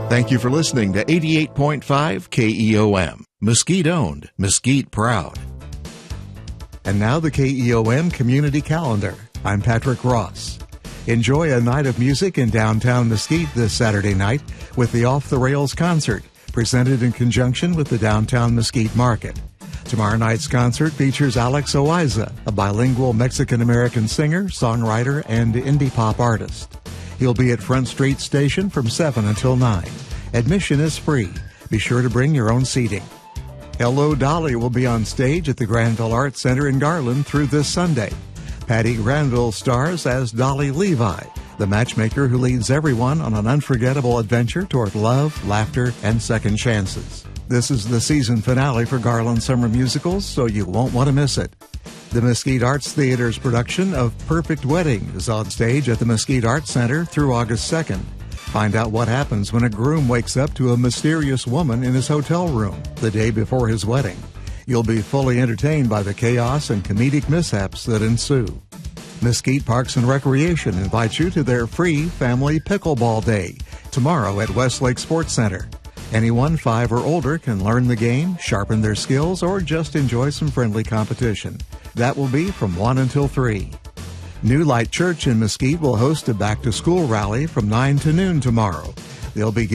Thank you for listening to 88.5 KEOM. Mesquite owned, Mesquite proud. And now the KEOM Community Calendar. I'm Patrick Ross. Enjoy a night of music in downtown Mesquite this Saturday night with the Off the Rails concert, presented in conjunction with the Downtown Mesquite Market. Tomorrow night's concert features Alex Oiza, a bilingual Mexican-American singer, songwriter, and indie pop artist. He'll be at Front Street Station from 7 until 9. Admission is free. Be sure to bring your own seating. Hello Dolly will be on stage at the Granville Arts Center in Garland through this Sunday. Patty Granville stars as Dolly Levi, the matchmaker who leads everyone on an unforgettable adventure toward love, laughter, and second chances. This is the season finale for Garland Summer Musicals, so you won't want to miss it. The Mesquite Arts Theater's production of Perfect Wedding is on stage at the Mesquite Arts Center through August 2nd. Find out what happens when a groom wakes up to a mysterious woman in his hotel room the day before his wedding. You'll be fully entertained by the chaos and comedic mishaps that ensue. Mesquite Parks and Recreation invites you to their free Family Pickleball Day tomorrow at Westlake Sports Center. Anyone 5 or older can learn the game, sharpen their skills, or just enjoy some friendly competition. That will be from 1 until 3. New Light Church in Mesquite will host a back-to-school rally from 9 to noon tomorrow. They'll be